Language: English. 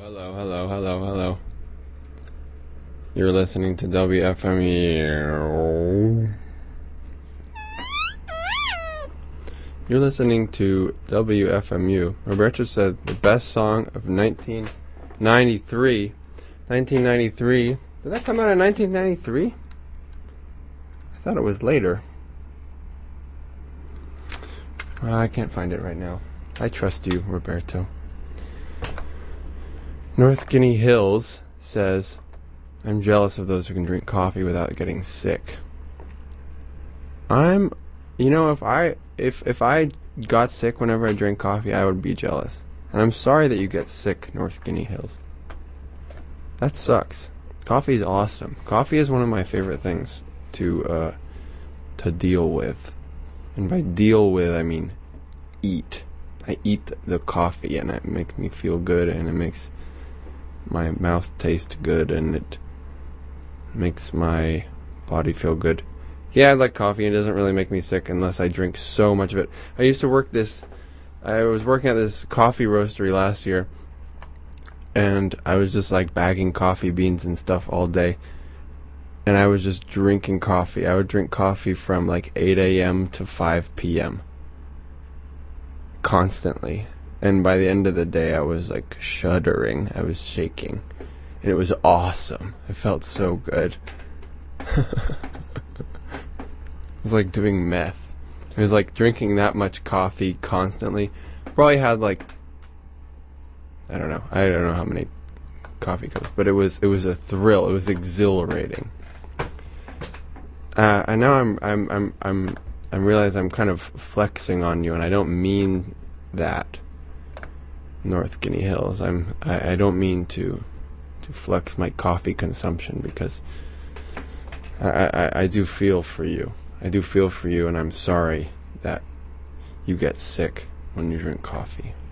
hello. You're listening to WFMU. You're listening to WFMU. Roberto said the best song of 1993. 1993? Did that come out in 1993? I thought it was later. I can't find it right now. I trust you, Roberto. North Guinea Hills says, I'm jealous of those who can drink coffee without getting sick. If I got sick whenever I drank coffee, I would be jealous. And I'm sorry that you get sick, North Guinea Hills. That sucks. Coffee is awesome. Coffee is one of my favorite things to deal with. And by deal with, I mean eat. I eat the coffee and it makes me feel good and it makes my mouth taste good and it makes my body feel good. Yeah, I like coffee. It doesn't really make me sick unless I drink so much of it. I was working at this coffee roastery last year and I was just like bagging coffee beans and stuff all day. And I was just drinking coffee. I would drink coffee from like 8 a.m. to 5 p.m. constantly. And by the end of the day, I was like shuddering. I was shaking. And it was awesome. It felt so good. It was like doing meth. It was like drinking that much coffee constantly. Probably had like, I don't know how many coffee cups, but it was a thrill. It was exhilarating. I know I realize I'm kind of flexing on you, and I don't mean that, North Guinea Hills. I don't mean to flex my coffee consumption because I do feel for you. I do feel for you, and I'm sorry that you get sick when you drink coffee.